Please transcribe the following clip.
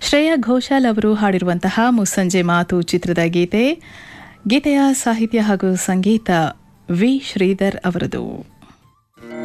ಶ್ರೇಯಾ ಘೋಷಾಲ್ ಅವರು ಹಾಡಿರುವಂತಹ ಮುಸ್ಸಂಜೆ ಮಾತು ಚಿತ್ರದ ಗೀತೆಯ ಸಾಹಿತ್ಯ ಹಾಗೂ ಸಂಗೀತ ವಿ ಶ್ರೀಧರ್ ಅವರದು.